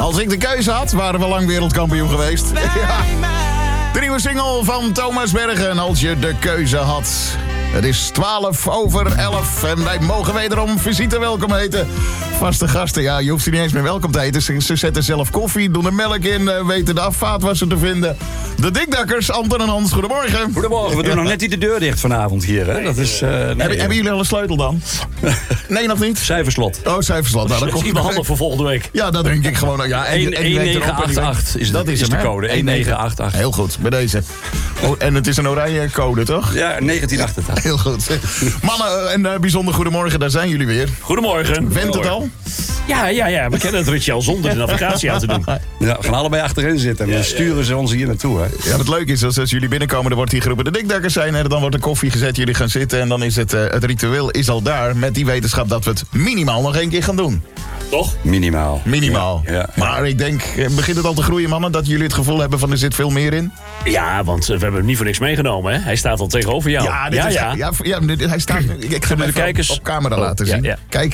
Als ik de keuze had, waren we lang wereldkampioen geweest. Ja. De nieuwe single van Thomas Bergen, Als je de keuze had. Het is 11:12 en wij mogen wederom visite welkom heten. Vaste gasten, ja, je hoeft ze niet eens meer welkom te heten. Ze zetten zelf koffie, doen er melk in, weten de afvaatwasser te vinden. De Dikdakkers, Anton en Hans, goedemorgen. Goedemorgen, we doen nog net niet de deur dicht vanavond hier. Hè? Dat is, Hebben jullie al een sleutel dan? Nee, nog niet? Cijferslot. Oh, cijferslot. Nou, Dat is iemand handig voor volgende week. Ja, dat denk ik gewoon. Ja, 1988 is de code. 1988. Heel goed, bij deze. Oh, en het is een oranje code, toch? Ja, 1988. Heel goed. Mannen, een bijzonder goedemorgen, daar zijn jullie weer. Goedemorgen. Went het al? Ja, we kennen het ritje al zonder de navigatie aan te doen. Ja, we gaan allebei achterin zitten en dan sturen ze ons hier naartoe. Hè? Ja, wat leuk is, als jullie binnenkomen, dan wordt hier geroepen de Dikdakkers zijn. En dan wordt er koffie gezet, jullie gaan zitten. En dan is het ritueel is al daar, met die wetenschap dat we het minimaal nog 1 keer gaan doen. Toch? Minimaal. Ja. Maar ik denk, begint het al te groeien, mannen, dat jullie het gevoel hebben van er zit veel meer in? Ja, want we hebben hem niet voor niks meegenomen, hè? Hij staat al tegenover jou. Hij staat. Ik ga hem even op camera laten zien. Ja. Kijk.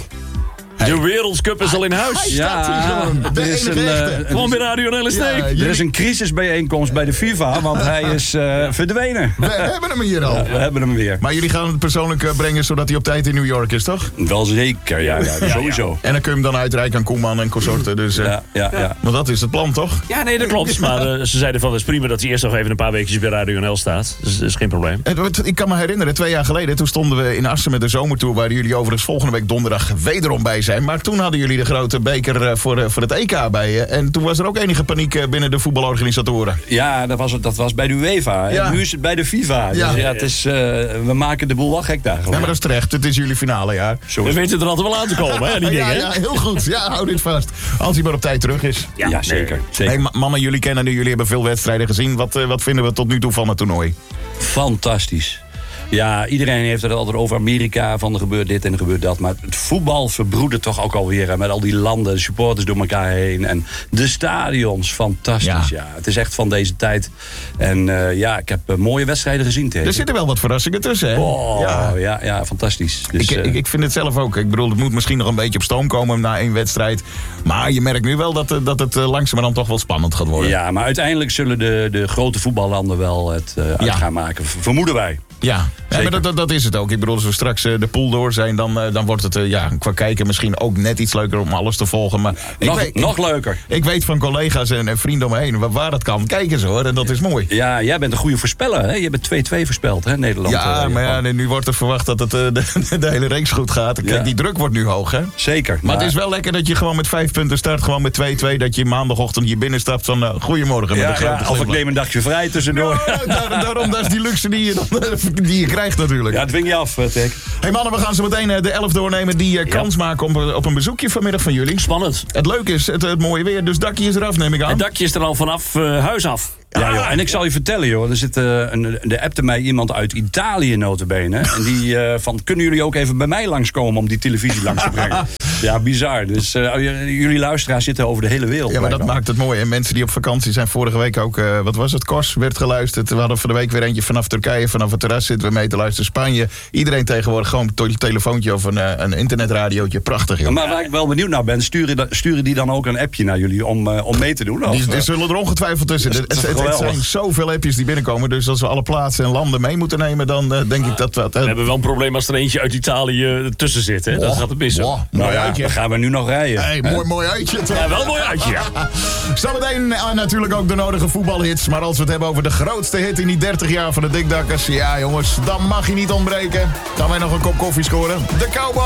De Wereldcup is al in huis. Hij staat hier gewoon. Er is Gewoon bij Radio LSD. er is een crisisbijeenkomst bij de FIFA, want hij is verdwenen. We hebben hem hier al. Ja, we hebben hem weer. Maar jullie gaan het persoonlijk brengen zodat hij op tijd in New York is, toch? Wel zeker, ja, sowieso. En dan kun je hem dan uitreiken aan Koeman en consorten. Dus, Ja. Want dat is het plan, toch? Ja, nee, dat klopt. Maar ze zeiden van, het is prima dat hij eerst nog even een paar weekjes bij Radio NL staat. Dus dat is geen probleem. Ik kan me herinneren, 2 jaar geleden, toen stonden we in Assen met de zomertour, waar jullie overigens volgende week donderdag wederom bij zijn. Maar toen hadden jullie de grote beker voor het EK bij je. En toen was er ook enige paniek binnen de voetbalorganisatoren. Ja, dat was bij de UEFA. Ja. En nu is het bij de FIFA. Ja. Dus het is, we maken de boel wel gek daar. Ja, maar dat is terecht. Het is jullie finale jaar. We weten er altijd wel aan te komen, hè, die dingen. Ja, heel goed. Ja, hou dit vast. Als hij maar op tijd terug is. Ja, zeker. Hey, mannen, jullie kennen nu, jullie hebben veel wedstrijden gezien. Wat vinden we tot nu toe van het toernooi? Fantastisch. Ja, iedereen heeft het altijd over Amerika, van er gebeurt dit en er gebeurt dat. Maar het voetbal verbroedert toch ook alweer. Hè, met al die landen, de supporters door elkaar heen. En de stadions, fantastisch. Ja. Het is echt van deze tijd. En ik heb mooie wedstrijden gezien tegen. Er zitten wel wat verrassingen tussen, hè? Ja, fantastisch. Dus, ik vind het zelf ook. Ik bedoel, het moet misschien nog een beetje op stoom komen na 1 wedstrijd. Maar je merkt nu wel dat het langzamerhand toch wel spannend gaat worden. Ja, maar uiteindelijk zullen de grote voetballanden wel het uit gaan maken. Vermoeden wij. Ja, maar dat is het ook. Ik bedoel, als we straks de pool door zijn, dan wordt het qua kijken misschien ook net iets leuker om alles te volgen. Maar nog leuker. Ik weet van collega's en vrienden om me heen waar dat kan. Kijken ze hoor, en dat is mooi. Ja, jij bent een goede voorspeller. Hè? Je bent 2-2 voorspeld, hè, Nederland. Ja, maar nu wordt er verwacht dat het de hele reeks goed gaat. Kijk, die druk wordt nu hoog, hè? Zeker. Maar het is wel lekker dat je gewoon met 5 punten start, gewoon met 2-2, dat je maandagochtend hier binnenstapt van goedemorgen. Met een grote of ik neem een dagje vrij tussendoor. Ja, daarom, dat is die luxe die je krijgt natuurlijk. Ja, het dwing je af, Tik. Hey mannen, we gaan zo meteen de 11 doornemen die kans maken op een bezoekje vanmiddag van jullie. Spannend. Het leuke is, het mooie weer, dus dakje is eraf, neem ik aan. Het dakje is er al vanaf huis af. Ja, joh. En ik zal je vertellen, joh. Er zit de appte mij iemand uit Italië, nota bene. En die kunnen jullie ook even bij mij langskomen om die televisie langs te brengen? Ja, bizar. Dus jullie luisteraars zitten over de hele wereld. Ja, maar dat maakt het mooi. En mensen die op vakantie zijn, vorige week ook, wat was het, Kors werd geluisterd. We hadden van de week weer eentje vanaf Turkije, vanaf het terras zitten we mee te luisteren. Spanje. Iedereen tegenwoordig gewoon een telefoontje of een internetradiootje. Prachtig, joh. Maar waar ik wel benieuwd naar ben, sturen die dan ook een appje naar jullie om mee te doen? Die zullen er ongetwijfeld tussen. Het zijn zoveel appjes die binnenkomen. Dus als we alle plaatsen en landen mee moeten nemen, dan denk ik dat... We hebben wel een probleem als er eentje uit Italië tussen zit. Hè? Dat gaat het missen. Dan gaan we nu nog rijden. Hey, mooi uitje. Ja, wel een mooi uitje. Ja. Zometeen natuurlijk ook de nodige voetbalhits. Maar als we het hebben over de grootste hit in die 30 jaar van de Dikdakkers. Ja jongens, dan mag je niet ontbreken. Gaan wij nog een kop koffie scoren. De Cowboys.